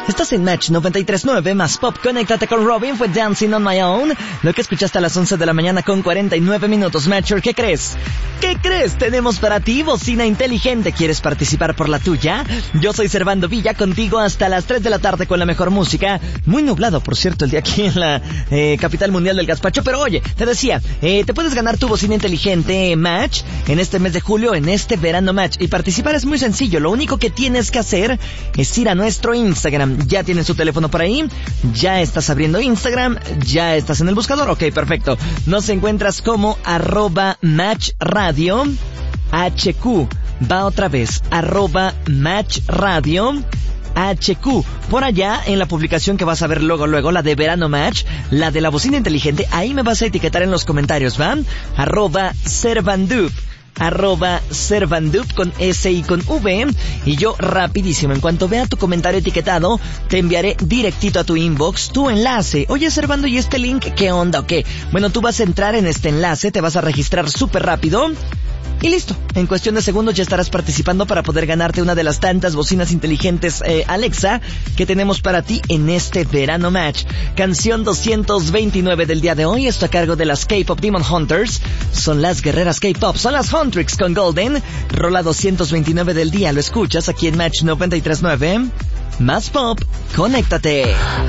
Estás en Match 93.9 más Pop. Conéctate con Robin, fue Dancing on My Own. Lo que escuchaste a las 11 de la mañana con 49 minutos. Matcher, ¿qué crees? ¿Qué crees? Tenemos para ti bocina inteligente. ¿Quieres participar por la tuya? Yo soy Servando Villa, contigo hasta las 3 de la tarde con la mejor música. Muy nublado, por cierto, el día aquí en la capital mundial del gazpacho. Pero oye, te decía, te puedes ganar tu bocina inteligente Match en este mes de julio, en este verano Match. Y participar es muy sencillo. Lo único que tienes que hacer es ir a nuestro Instagram. ¿Ya tienes tu teléfono por ahí? ¿Ya estás abriendo Instagram? ¿Ya estás en el buscador? Ok, perfecto. Nos encuentras como @matchradio HQ. Va otra vez, @matchradio HQ. Por allá, en la publicación que vas a ver luego, la de Verano Match, la de la bocina inteligente, ahí me vas a etiquetar en los comentarios, ¿va? @Servandup. @Servandup con S y con V. Y yo rapidísimo, en cuanto vea tu comentario etiquetado, te enviaré directito a tu inbox tu enlace. Oye, Servando, ¿y este link qué onda o qué? Bueno, tú vas a entrar en este enlace, te vas a registrar súper rápido y listo. En cuestión de segundos ya estarás participando para poder ganarte una de las tantas bocinas inteligentes Alexa que tenemos para ti en este Verano Match. Canción 229 del día de hoy, esto a cargo de las K-Pop Demon Hunters. Son las guerreras K-Pop, son las Huntrix con Golden. Rola 229 del día, lo escuchas aquí en Match 93.9. Más Pop, conéctate.